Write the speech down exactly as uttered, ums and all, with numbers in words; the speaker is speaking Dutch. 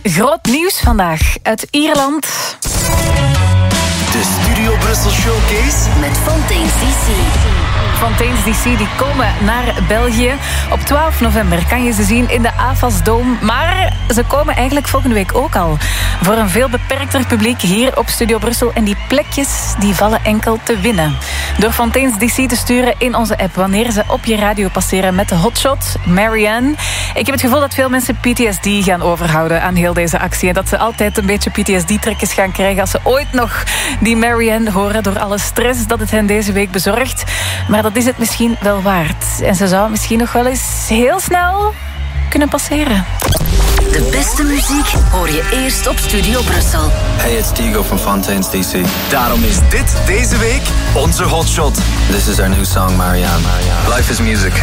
Groot nieuws vandaag uit Ierland. De Studio Brussel Showcase met Fontaines D C. Fontaines D C die komen naar België. Op twaalf november kan je ze zien in de A F A S Dome. Maar ze komen eigenlijk volgende week ook al. Voor een veel beperkter publiek hier op Studio Brussel. En die plekjes die vallen enkel te winnen. Door Fontaines D C te sturen in onze app wanneer ze op je radio passeren met de hotshot Marianne. Ik heb het gevoel dat veel mensen P T S D gaan overhouden aan heel deze actie. En dat ze altijd een beetje P T S D-trekjes gaan krijgen als ze ooit nog die Marianne horen door alle stress dat het hen deze week bezorgt. Maar dat is het misschien wel waard. En ze zou misschien nog wel eens heel snel kunnen passeren. De beste muziek hoor je eerst op Studio Brussel. Hey, it's Diego from Fontaines D C. Daarom is dit deze week onze hotshot. This is our new song, Marianne. Marianne. Life is music.